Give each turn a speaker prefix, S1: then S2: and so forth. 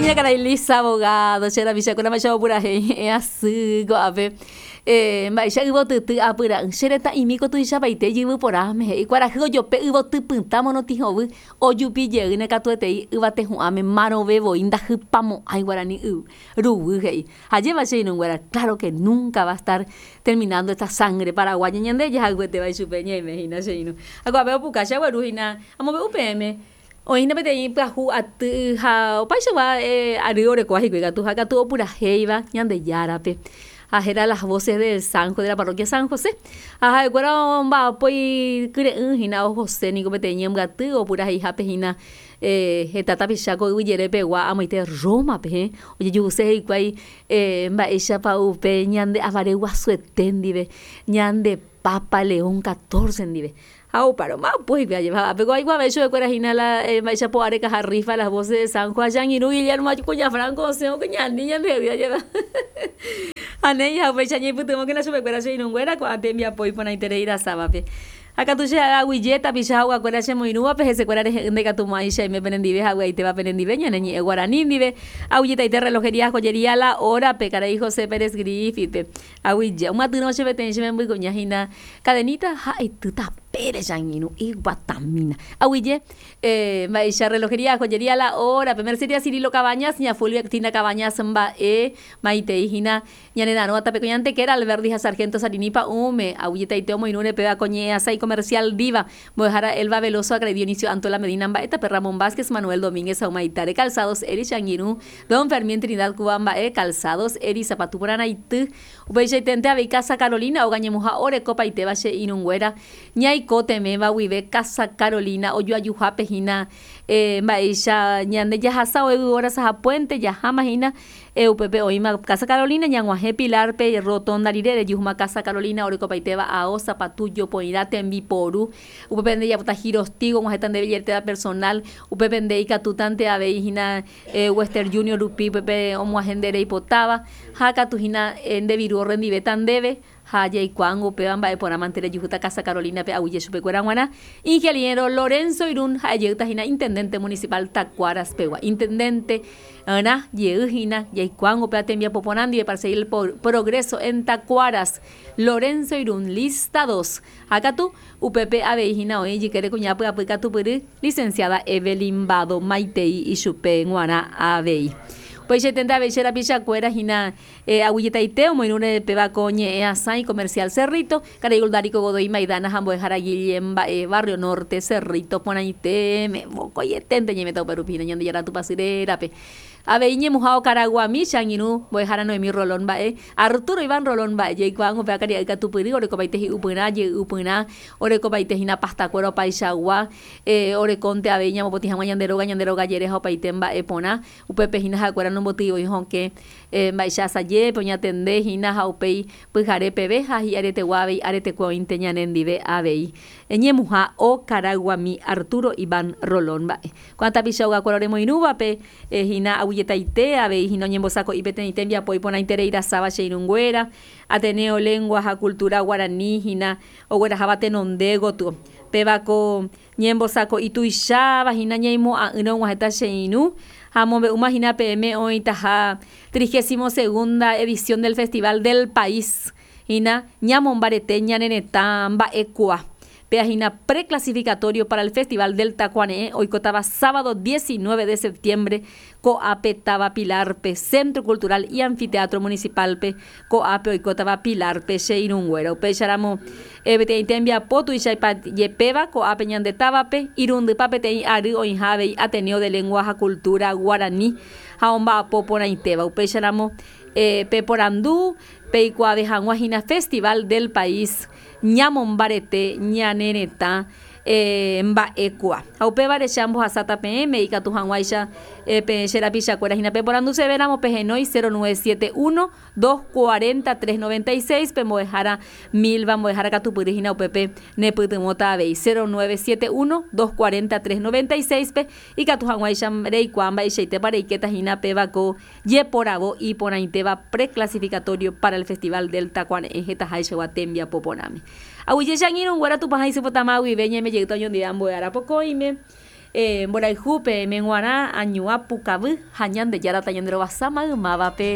S1: Minha cara Elisa abogado, chera bicha kuna macho pura he assim go ave. Mas já ibo tu apura, chera ta imiko tu já vai ter jibu pora me e quara go yo pe ibo tu puntamo no ti hobu. O yupi je ne ka tu te iba te hu ame mano bebo inda hupamo ai guarani ru he. Aye va ser no guara, claro que nunca va a estar terminando esta sangre paraguaya ñande ya algo te va a supeña imagina seino. Agora veo puka já guaru hina, amo be UPM. O ina pete i pahu at ha o paisa va ariore kwahi que gatu ha gatu pura heiva ñande yarape. Ajera las voces del Sanjo de la parroquia San José. Ajá, cuero va poi kire hina o José ni como tenían gatu o pura hija pejina tata pichaco uyere pegua amoite Roma pe. Oye yo sé kwai va ella pa upe ñande avaregua suetendive ñande Papa León 14 ndive. Au paro más pues vea lleva pegó igual eso de cuerajina la maicha po areca arrifa las voces de San Juan Yang y Guillermo Acuña Franco se o que niña de día lleva anella maicha ni puto que na sube cuera soy nunguera cuando te mi apoyo por interés sabape acá tú ya aguilleta picha agua cuera se muy nueva pues se cuera de que tu maicha y me penendive agua y te va penendive ni guaraní dive aguilleta y te relojería joyería la hora pecara y José Pérez Griffith aguilla una tu noche betenche me muy coñajina cadenita ay tú Pérez Yanino y Guatamina. Aguille, maisha relojería, joyería la hora, primer sería Cirilo Cabañas, ña Fulvia Actina Cabañas, mba maite hijina, ña nena no atapecoñante que era Alberdija Sargento Sarinipa, aguilleta y teomo y nune peda coñea, sai comercial diva, mojara Elba Veloso, Acre Dionisio Antola Medina, mba eta Ramón Vázquez, Manuel Domínguez, Aumaitare, Calzados, Eri Yanino, Don Fermín Trinidad Cubamba, Calzados, Eri Zapatupurana y tu, ubecha y tente a Casa Carolina, o gañemuja ore copa y te bache inunguera, ña Cote meba wibe Casa Carolina o yo ayuja pejina maisha ñande ya hasa o horas a puente ya jamajina UPP oima Casa Carolina ñanguaje Pilar pe rotonda lirere yuma Casa Carolina ore copaiteba a osa patuyo poirate en biporu UPP de ya puta girostigo guajetan de billetera personal UPP de ikatutante a veijina Western Junior UPP UPP omo agendere hipotaba haka tujina en de viru rendive tan debe Haya y Cuango, Peamba, de Poramantere, Yujuta, Casa Carolina, Peahuye, Chupecueranguana, Ingeniero Lorenzo Irún, Hayeutajina, Intendente Municipal Tacuaras, Pegua, Intendente Ana, Yeujina, Yaicuango, Peatembia, Poponandi, de perseguir el progreso en Tacuaras, Lorenzo Irún, lista 2. Acá tú, UPP Aveijina, Oye, Quiere Cuñapu, Aplicatu Puri, licenciada Evelyn Bado, Maitei y Chupenguana Avei. Pues ya tendrá bechera picha cuera hina aguilleta y teo muy nune peba coñe asai comercial Cerrito carayul darico godoy maidana jambo de Guillem barrio norte Cerrito ponaite me moco y tente ñe meto perupina ñande yara tu pasirera pe Aveiñe mujao Caraguami Changinú Boejara Noemi Rolón Bae Arturo Iván Rolón Bae Jay Cuango Peacaria el Catupiri Orecopaite Upuna Upuna Orecopaite Hina Pasta Cuero Paisagua Oreconte Aveña Mopotija Ñanderoga Ñanderoga Yereja Paitemba Epona Upepe Hina Jacuera no motivo hijo que Baisha Saye Poña Tende Hina Jaupei Pujare Pebeja y Arete Guave Arete Cuointe Ñanendive Avei Eñe Muja o Caraguami Arturo Iván Rolón Bae Cuanta Pichauga Cuero Moinuba Pe Hina Yetaite, Ave Hino Ñembosaco y Petenitembia, Poipona Intereira, Saba, Cheinunguera, Ateneo Lengua, Cultura Guaraní, Hina, Oguera Jabate Nondego, tu, Pebaco, Ñembosaco y Tuishaba, Hina Ñeimo, Uno Guajeta Cheinu, Jamombe, Umagina PM, hoy Taja, 32ª edición del Festival del País, Hina, Ñamombarete, Ñanenetamba, Ecua. Peajina preclasificatorio para el Festival del Tacuané, hoy cotaba sábado 19 de septiembre, Coape Taba Pilarpe, Centro Cultural y Anfiteatro Municipal, Coape hoy cotaba Pilarpe, Cheinunguero, Pecharamo, Beteitembia Potu y Chaipat Yepeba, Coape Ñande Tabape, Irundi Papetei Ari, Oinjave, Ateneo de Lengua, Cultura, Guaraní, Jaomba Popona Iteba, Pecharamo, Peporandú, Peicua de Janguajina, Festival del País, Ñamombarete, Ñaneneta, Mba Ecua. Aupe Barechambo Hasata PM y Catujanguaisha, Penchera Picha Cuerajina Peporandú Severamo, Pejenoi 0971 240 396, Pemoejara Milva, Moejara Catupurijina, UPP Neputumota Abey 0971 240 396, y Catujanguaisha Reicuamba y Sheite Pareiqueta Jina Pebaco, Yeporabo y Ponainteba preclasificatorio para el Festival del Tacuané, Ejetajaisha Guatembia Poponame. Ahuye Shangin, un guara tu paja y se potama, y veña me llegó yo de ambo de arapoco y me mborayhu pe meguara añuã pukavy ha ñandejára tañanderovasa maymávape